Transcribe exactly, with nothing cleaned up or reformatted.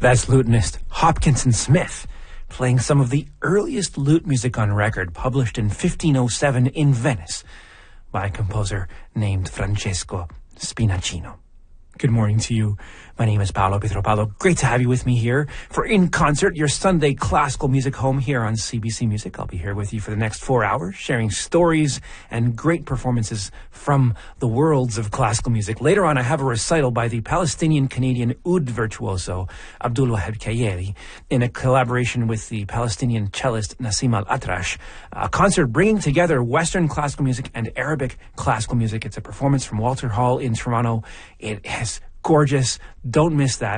That's lutenist Hopkinson Smith, playing some of the earliest lute music on record, published in fifteen oh seven in Venice by a composer named Francesco Spinaccino. Good morning to you. My name is Paolo Pietropalo. Great to have you with me here for In Concert, your Sunday classical music home here on C B C Music. I'll be here with you for the next four hours, sharing stories and great performances from the worlds of classical music. Later on, I have a recital by the Palestinian-Canadian oud virtuoso Abdulwahab Kayeri in a collaboration with the Palestinian cellist Nassim Al-Atrash, a concert bringing together Western classical music and Arabic classical music. It's a performance from Walter Hall in Toronto. It is gorgeous. Don't miss that.